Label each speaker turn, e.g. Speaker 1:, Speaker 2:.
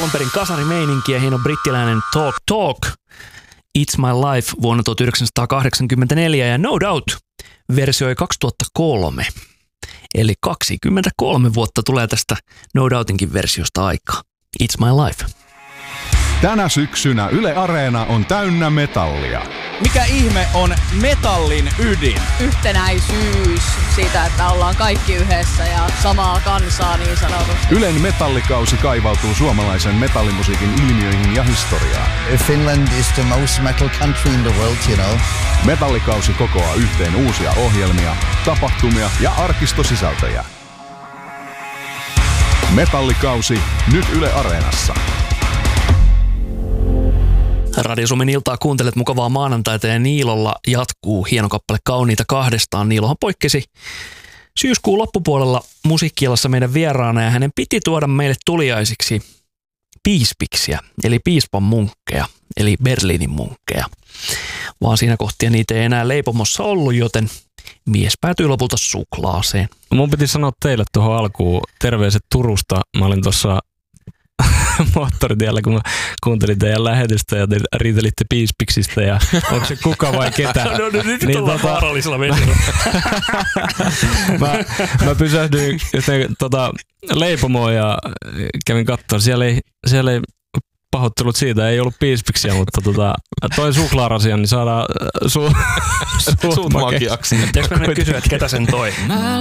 Speaker 1: alun perin kasarimeininkiä, hieno brittiläinen Talk Talk, It's My Life vuonna 1984 ja No Doubt versioi 2003. Eli 23 vuotta tulee tästä No Doubtinkin versiosta aikaa. It's My Life.
Speaker 2: Tänä syksynä Yle Areena on täynnä metallia.
Speaker 3: Mikä ihme on metallin ydin?
Speaker 4: Yhtenäisyys siitä, että ollaan kaikki yhdessä ja samaa kansaa niin sanotusti.
Speaker 2: Ylen metallikausi kaivautuu suomalaisen metallimusiikin ilmiöihin ja historiaan.
Speaker 5: Finland is the most metal country in the world, you know.
Speaker 2: Metallikausi kokoaa yhteen uusia ohjelmia, tapahtumia ja arkistosisältöjä. Metallikausi nyt Yle Areenassa.
Speaker 1: Radio Suomen iltaa kuuntelet mukavaa maanantaita ja Niilolla jatkuu hieno kappale Kauniita kahdestaan. Niilohan poikkesi syyskuun loppupuolella Musiikkiilassa meidän vieraana ja hänen piti tuoda meille tuliaisiksi piispiksiä, eli piispan munkkeja, eli Berliinin munkkeja. Vaan siinä kohtia niitä ei enää leipomossa ollut, joten mies päätyi lopulta suklaaseen.
Speaker 6: Mun piti sanoa teille tuohon alkuun terveiset Turusta. Mä olin tuossa moottoritiellä, kun mä kuuntelin teidän lähetystä ja te riitelitte piispiksistä ja onko se kuka vai ketä.
Speaker 1: No nyt ollaan vaarallisella vesillä.
Speaker 6: mä pysähdyin leipomoon ja kävin katsoa. Siellä ei pahoittelut siitä, ei ollut piispiksiä, mutta toi suklaarasia, niin saadaan suut makeaksi.
Speaker 1: Pitäisikö mennä kysyä, että ketä sen toi?